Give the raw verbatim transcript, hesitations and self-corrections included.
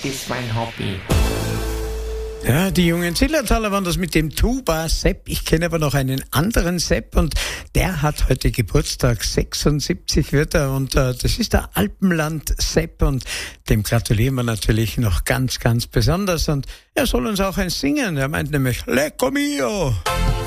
ist mein Hobby. Ja, die jungen Zillertaler waren das mit dem Tuba Sepp. Ich kenne aber noch einen anderen Sepp und der hat heute Geburtstag. sechsundsiebzig wird er und äh, das ist der Alpenland Sepp und dem gratulieren wir natürlich noch ganz, ganz besonders und er soll uns auch ein singen. Er meint nämlich Lecco mio.